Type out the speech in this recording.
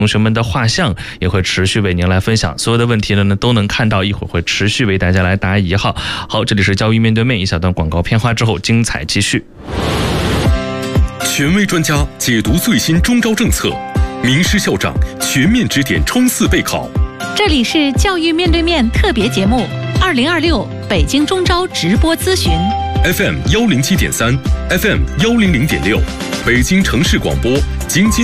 同学们的画像也会持续为您来分享，所有的问题呢都能看到，一会儿会持续为大家来答疑哈。好，这里是教育面对面，一小段广告片花之后，精彩继续。 权威专家解读最新中招政策，名师校长全面指点冲刺备考。 这里是教育面对面特别节目2026北京中招直播咨询 FM 107.3 FM 100.6，北京城市广播京津